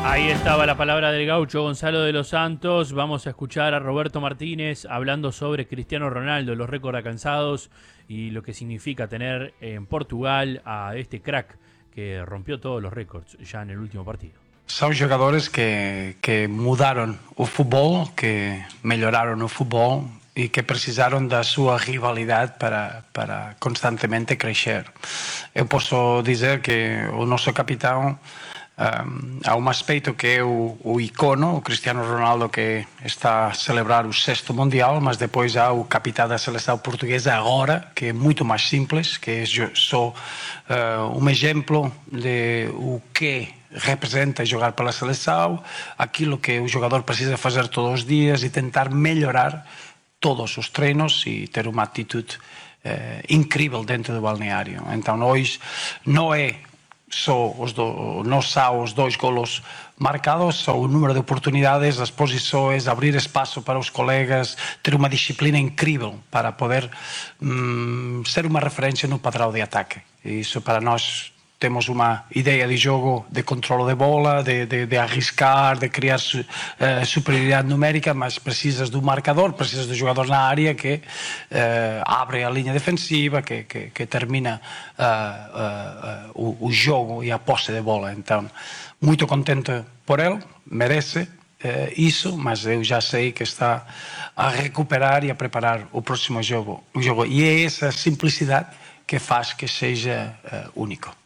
Ahí estaba la palabra del gaucho Gonzalo de los Santos. Vamos a escuchar a Roberto Martínez hablando sobre Cristiano Ronaldo, los récords alcanzados y lo que significa tener en Portugal a este crack que rompió todos los récords ya en el último partido. São jogadores que mudaram o futebol, que melhoraram o futebol e que precisaram da sua rivalidade para constantemente crescer. Eu posso dizer que o nosso capitão há um aspecto que é o icono, o Cristiano Ronaldo, que está a celebrar o 6º Mundial, mas depois há o capitão da seleção portuguesa agora, que é muito mais simples, que é só um exemplo de o que representa jogar pela seleção, aquilo que o jogador precisa fazer todos os dias e tentar melhorar todos os treinos e ter uma atitude incrível dentro do balneário. Então hoje não é só não são os 2 golos marcados, são o número de oportunidades, as posições, abrir espaço para os colegas, ter uma disciplina incrível para poder ser uma referência no padrão de ataque. E isso para nós temos uma ideia de jogo, de controle de bola, de arriscar, de criar superioridade numérica, mas precisas do marcador, precisas do jogador na área que abre a linha defensiva, que termina o jogo e a posse de bola. Então, muito contente por ele, merece isso, mas eu já sei que está a recuperar e a preparar o próximo jogo. E é essa simplicidade que faz que seja único.